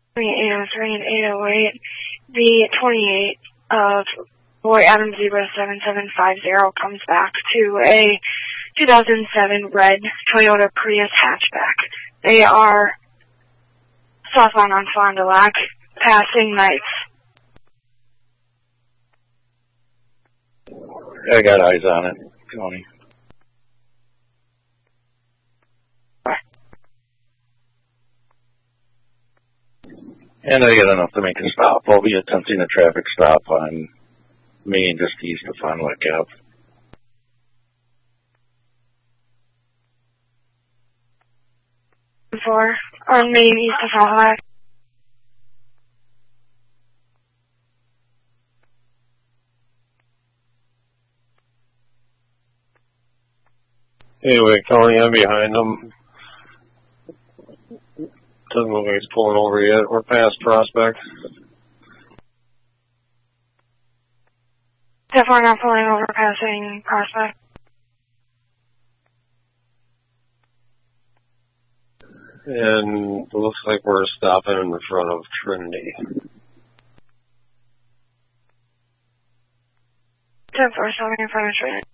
803 and 808. The 28 of Boy Adam Zebra 7750 comes back to a 2007 red Toyota Prius hatchback. They are southbound on Fond du Lac, passing Knights. I got eyes on it, Tony. And I got enough to make a stop. I'll be attempting a traffic stop on Main, just east of Fond du Lac Ave. On Main, east of Fond du Lac. Anyway, Tony, I'm behind them. Doesn't look like he's pulling over yet. We're past Prospect. Definitely not pulling over, passing Prospect. And it looks like we're stopping in the front of Trinity. 10-4 stopping in front of Trinity.